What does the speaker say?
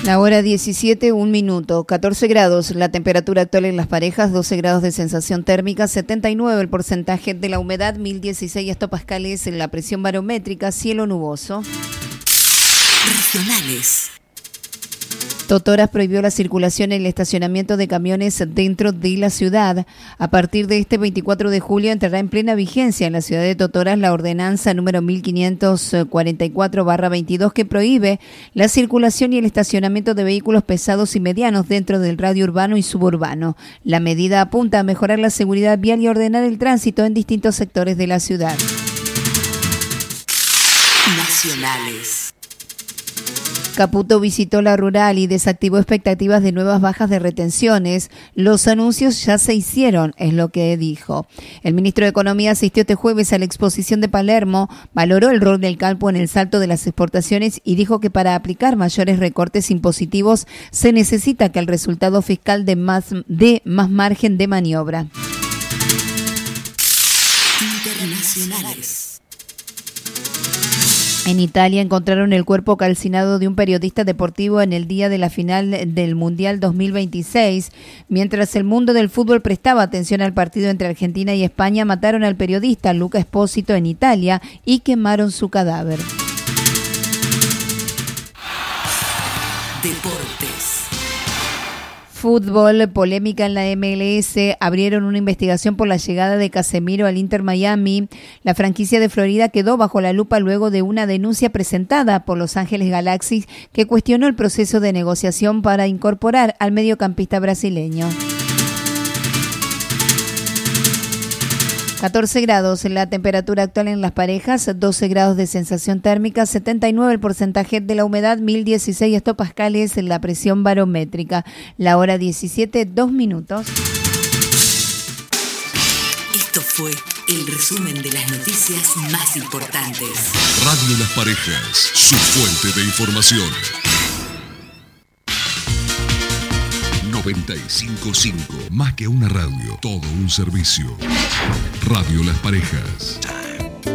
La hora 17, 1 minuto, 14 grados, la temperatura actual en Las Parejas, 12 grados de sensación térmica, 79 el porcentaje de la humedad, 1016 hectopascales en la presión barométrica, cielo nuboso. Regionales. Totoras prohibió la circulación en el estacionamiento de camiones dentro de la ciudad. A partir de este 24 de julio entrará en plena vigencia en la ciudad de Totoras la ordenanza número 1544/22 que prohíbe la circulación y el estacionamiento de vehículos pesados y medianos dentro del radio urbano y suburbano. La medida apunta a mejorar la seguridad vial y ordenar el tránsito en distintos sectores de la ciudad. Nacionales. Caputo visitó la rural y desactivó expectativas de nuevas bajas de retenciones. Los anuncios ya se hicieron, es lo que dijo. El ministro de Economía asistió este jueves a la exposición de Palermo, valoró el rol del campo en el salto de las exportaciones y dijo que para aplicar mayores recortes impositivos se necesita que el resultado fiscal dé más margen de maniobra. Internacionales. En Italia encontraron el cuerpo calcinado de un periodista deportivo en el día de la final del Mundial 2026. Mientras el mundo del fútbol prestaba atención al partido entre Argentina y España, mataron al periodista Luca Espósito en Italia y quemaron su cadáver. Deportes. Fútbol, polémica en la MLS, abrieron una investigación por la llegada de Casemiro al Inter Miami. La franquicia de Florida quedó bajo la lupa luego de una denuncia presentada por Los Ángeles Galaxy que cuestionó el proceso de negociación para incorporar al mediocampista brasileño. 14 grados la temperatura actual en Las Parejas, 12 grados de sensación térmica, 79 el porcentaje de la humedad, 1016 hectopascales en la presión barométrica. La hora 17, 2 minutos. Esto fue el resumen de las noticias más importantes. Radio Las Parejas, su fuente de información. 95.5, más que una radio, todo un servicio. Radio Las Parejas.